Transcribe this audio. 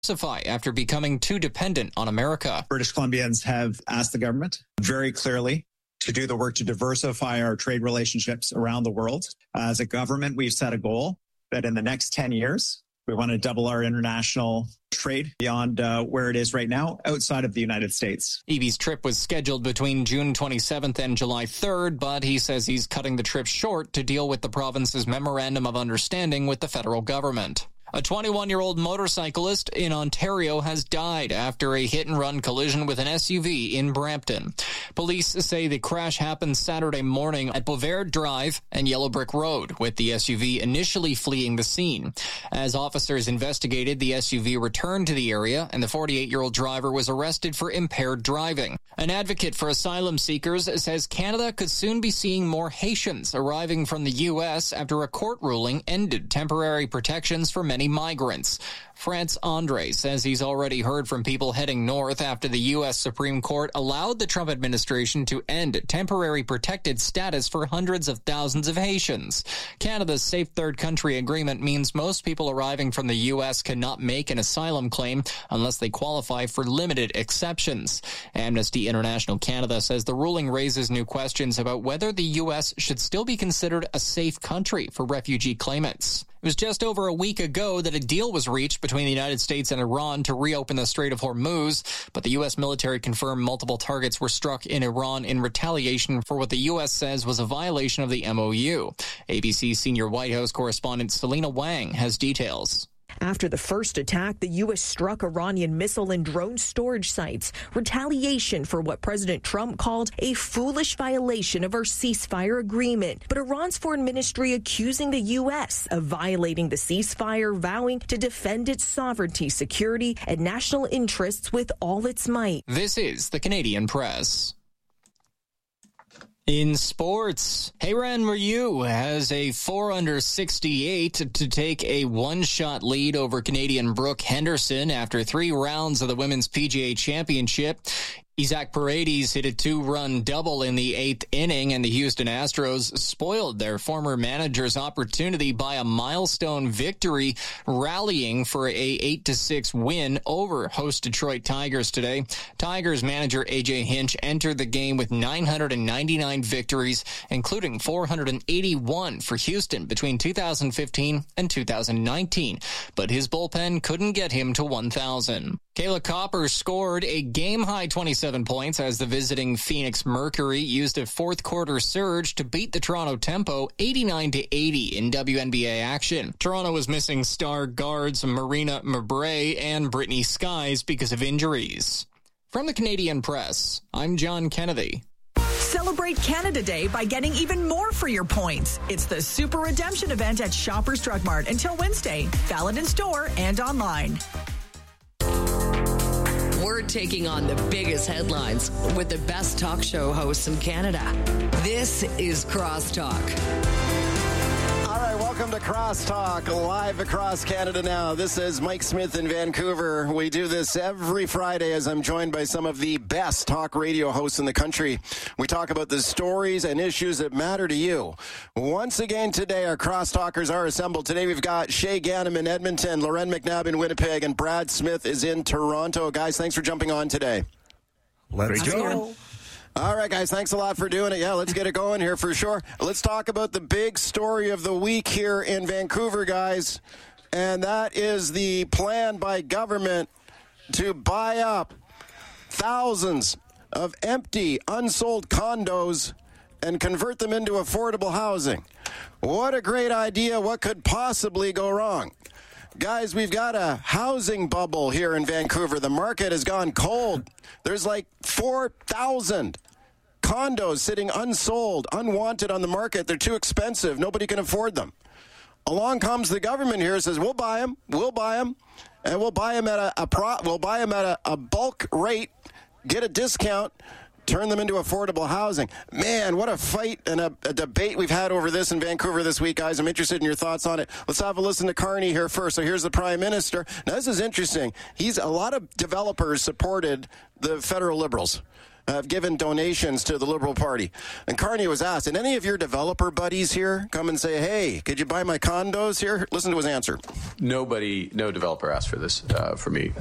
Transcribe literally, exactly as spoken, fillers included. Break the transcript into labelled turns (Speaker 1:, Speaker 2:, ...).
Speaker 1: after becoming too dependent on America.
Speaker 2: British Columbians have asked the government very clearly to do the work to diversify our trade relationships around the world. As a government, we've set a goal that in the next ten years, we want to double our international trade beyond uh, where it is right now outside of the United States.
Speaker 1: Eby's trip was scheduled between June twenty-seventh and July third, but he says he's cutting the trip short to deal with the province's memorandum of understanding with the federal government. A twenty-one-year-old motorcyclist in Ontario has died after a hit-and-run collision with an S U V in Brampton. Police say the crash happened Saturday morning at Bovaird Drive and Yellow Brick Road, with the S U V initially fleeing the scene. As officers investigated, the S U V returned to the area, and the forty-eight-year-old driver was arrested for impaired driving. An advocate for asylum seekers says Canada could soon be seeing more Haitians arriving from the U S after a court ruling ended temporary protections for many migrants. France Andre says he's already heard from people heading north after the U S Supreme Court allowed the Trump administration to end temporary protected status for hundreds of thousands of Haitians. Canada's Safe Third Country Agreement means most people arriving from the U S cannot make an asylum claim unless they qualify for limited exceptions. Amnesty International Canada says the ruling raises new questions about whether the U S should still be considered a safe country for refugee claimants. It was just over a week ago that a deal was reached between the United States and Iran to reopen the Strait of Hormuz, but the U S military confirmed multiple targets were struck in Iran in retaliation for what the U S says was a violation of the M O U. A B C senior White House correspondent Selena Wang has details.
Speaker 3: After the first attack, the U S struck Iranian missile and drone storage sites, retaliation for what President Trump called a foolish violation of our ceasefire agreement. But Iran's foreign ministry accusing the U S of violating the ceasefire, vowing to defend its sovereignty, security, and national interests with all its might.
Speaker 1: This is the Canadian Press. In sports, Hayran Ryu has a four under sixty-eight to take a one-shot lead over Canadian Brooke Henderson after three rounds of the Women's P G A Championship. Isaac Paredes hit a two-run double in the eighth inning, and the Houston Astros spoiled their former manager's opportunity by a milestone victory, rallying for a eight to six win over host Detroit Tigers today. Tigers manager A J Hinch entered the game with nine hundred ninety-nine victories, including four hundred eighty-one for Houston between two thousand fifteen and two thousand nineteen, but his bullpen couldn't get him to one thousand. Kayla Copper scored a game-high twenty-seven points as the visiting Phoenix Mercury used a fourth-quarter surge to beat the Toronto Tempo eighty-nine to eighty in W N B A action. Toronto was missing star guards Marina Mabrey and Brittany Skies because of injuries. From the Canadian Press, I'm John Kennedy.
Speaker 4: Celebrate Canada Day by getting even more for your points. It's the Super Redemption event at Shoppers Drug Mart until Wednesday. Valid in store and online.
Speaker 5: We're taking on the biggest headlines with the best talk show hosts in Canada. This is Crosstalk.
Speaker 6: All right, welcome to Crosstalk, live across Canada now. This is Mike Smith in Vancouver. We do this every Friday as I'm joined by some of the best talk radio hosts in the country. We talk about the stories and issues that matter to you. Once again today, our Crosstalkers are assembled. Today we've got Shay Ganem in Edmonton, Loren McNabb in Winnipeg, and Brad Smith is in Toronto. Guys, thanks for jumping on today.
Speaker 7: Let's go.
Speaker 6: All right, guys, thanks a lot for doing it. Yeah, let's get it going here for sure. Let's talk about the big story of the week here in Vancouver, guys, and that is the plan by government to buy up thousands of empty, unsold condos and convert them into affordable housing. What a great idea. What could possibly go wrong? Guys, we've got a housing bubble here in Vancouver. The market has gone cold. There's like four thousand condos sitting unsold, unwanted on the market. They're too expensive. Nobody can afford them. Along comes the government here and says, we'll buy them, we'll buy them, and we'll buy them at a, a pro, we'll buy them at a, a bulk rate, get a discount, turn them into affordable housing. Man, what a fight and a, a debate we've had over this in Vancouver this week, guys. I'm interested in your thoughts on it. Let's have a listen to Carney here first. So here's the Prime Minister. Now, this is interesting. He's a lot of developers supported the federal Liberals. have given donations to the Liberal Party. And Carney was asked, did any of your developer buddies here come and say, hey, could you buy my condos here? Listen to his answer.
Speaker 8: Nobody, no developer asked for this uh, for me.